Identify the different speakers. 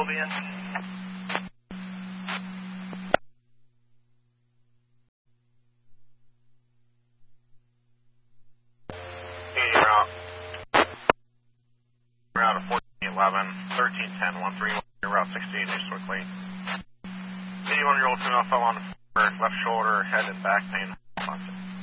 Speaker 1: Sylvian.
Speaker 2: Route of 1411, 1310, 131, Route 68, Eastwood Lane. 81-year-old female fell on the floor, left shoulder, head, and back pain.